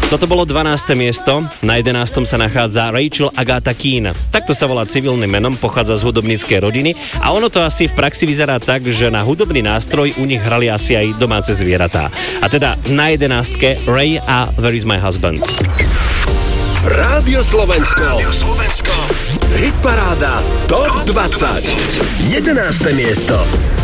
Toto bolo 12. miesto, na 11. sa nachádza Rachel Agatha Keane. Takto sa volá civilným menom, pochádza z hudobníckej rodiny a ono to asi v praxi vyzerá tak, že na hudobný nástroj u nich hrali asi aj domáce zvieratá. A teda na 11. Ray a Where is my husband. Rádio Slovensko. Hitparáda TOP 20. 11. miesto.